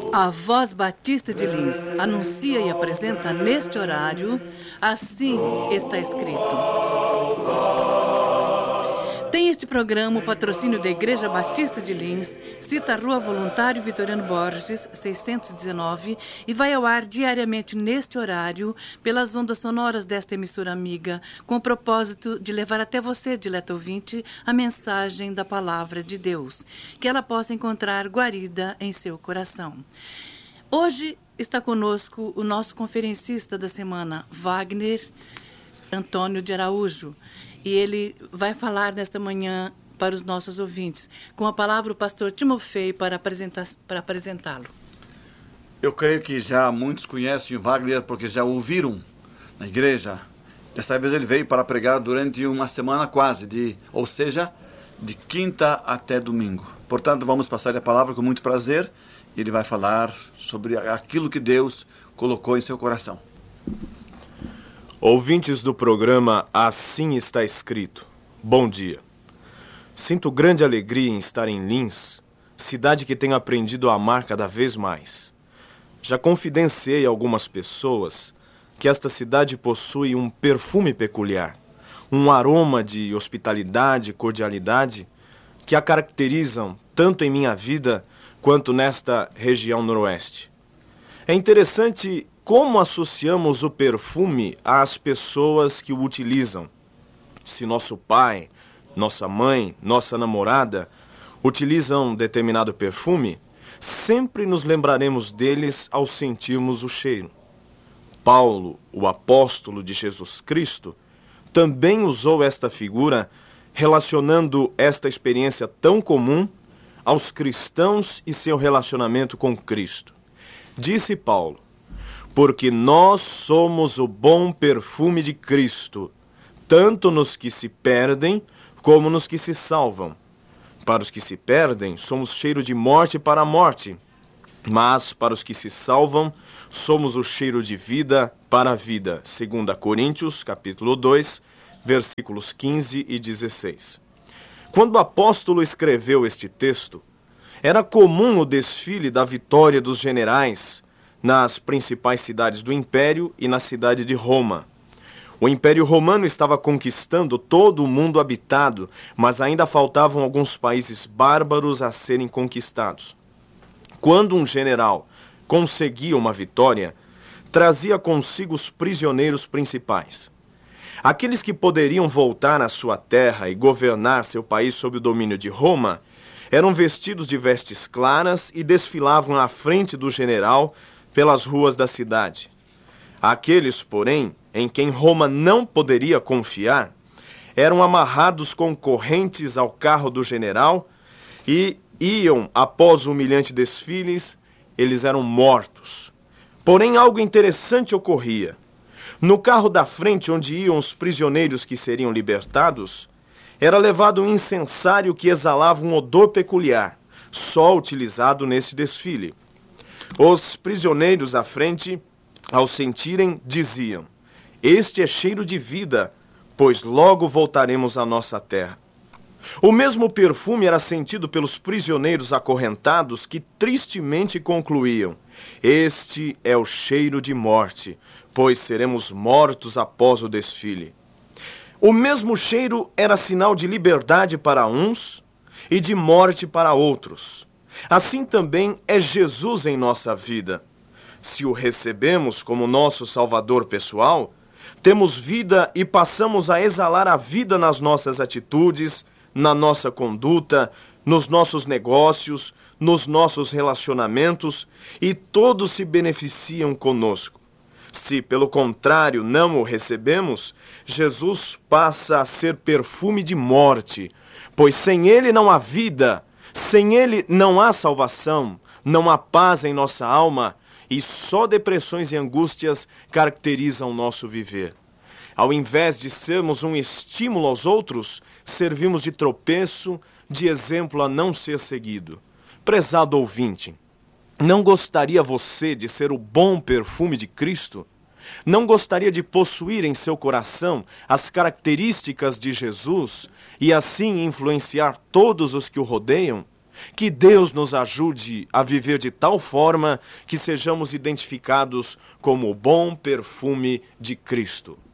A Voz Batista de Lins anuncia e apresenta neste horário Assim Está Escrito. Tem este programa o patrocínio da Igreja Batista de Lins, cita a Rua Voluntário Vitoriano Borges, 619, e vai ao ar diariamente neste horário pelas ondas sonoras desta emissora amiga, com o propósito de levar até você, dileto ouvinte, a mensagem da Palavra de Deus, que ela possa encontrar guarida em seu coração. Hoje está conosco o nosso conferencista da semana, Wagner Antônio de Araújo, e ele vai falar nesta manhã para os nossos ouvintes. Com a palavra o pastor Timofei para apresentá-lo. Eu creio que já muitos conhecem o Wagner porque já ouviram na igreja. Dessa vez ele veio para pregar durante uma semana quase, ou seja, de quinta até domingo. Portanto, vamos passar a palavra com muito prazer. Ele vai falar sobre aquilo que Deus colocou em seu coração. Ouvintes do programa Assim Está Escrito, bom dia. Sinto grande alegria em estar em Lins, cidade que tenho aprendido a amar cada vez mais. Já confidenciei a algumas pessoas que esta cidade possui um perfume peculiar, um aroma de hospitalidade e cordialidade que a caracterizam tanto em minha vida quanto nesta região noroeste. É interessante como associamos o perfume às pessoas que o utilizam. Se nosso pai, nossa mãe, nossa namorada utilizam determinado perfume, sempre nos lembraremos deles ao sentirmos o cheiro. Paulo, o apóstolo de Jesus Cristo, também usou esta figura, relacionando esta experiência tão comum aos cristãos e seu relacionamento com Cristo. Disse Paulo: porque nós somos o bom perfume de Cristo, tanto nos que se perdem como nos que se salvam. Para os que se perdem, somos cheiro de morte para a morte, mas para os que se salvam, somos o cheiro de vida para a vida. 2 Coríntios, capítulo 2, versículos 15 e 16. Quando o apóstolo escreveu este texto, era comum o desfile da vitória dos generais nas principais cidades do Império e na cidade de Roma. O Império Romano estava conquistando todo o mundo habitado, mas ainda faltavam alguns países bárbaros a serem conquistados. Quando um general conseguia uma vitória, trazia consigo os prisioneiros principais. Aqueles que poderiam voltar à sua terra e governar seu país sob o domínio de Roma eram vestidos de vestes claras e desfilavam à frente do general pelas ruas da cidade. Aqueles, porém, em quem Roma não poderia confiar, eram amarrados com correntes ao carro do general e iam, após o humilhante desfile, eles eram mortos. Porém, algo interessante ocorria. No carro da frente, onde iam os prisioneiros que seriam libertados, era levado um incensário que exalava um odor peculiar, só utilizado nesse desfile. Os prisioneiros à frente, ao sentirem, diziam: este é cheiro de vida, pois logo voltaremos à nossa terra. O mesmo perfume era sentido pelos prisioneiros acorrentados que tristemente concluíam: este é o cheiro de morte, pois seremos mortos após o desfile. O mesmo cheiro era sinal de liberdade para uns e de morte para outros. Assim também é Jesus em nossa vida. Se o recebemos como nosso Salvador pessoal, temos vida e passamos a exalar a vida nas nossas atitudes, na nossa conduta, nos nossos negócios, nos nossos relacionamentos, e todos se beneficiam conosco. Se, pelo contrário, não o recebemos, Jesus passa a ser perfume de morte, pois sem ele não há vida, sem ele não há salvação, não há paz em nossa alma, e só depressões e angústias caracterizam o nosso viver. Ao invés de sermos um estímulo aos outros, servimos de tropeço, de exemplo a não ser seguido. Prezado ouvinte, não gostaria você de ser o bom perfume de Cristo? Não gostaria de possuir em seu coração as características de Jesus e assim influenciar todos os que o rodeiam? Que Deus nos ajude a viver de tal forma que sejamos identificados como o bom perfume de Cristo.